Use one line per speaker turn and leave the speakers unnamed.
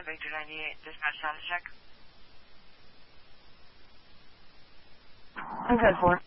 Victor 98, dispatch status check.
I'm good for.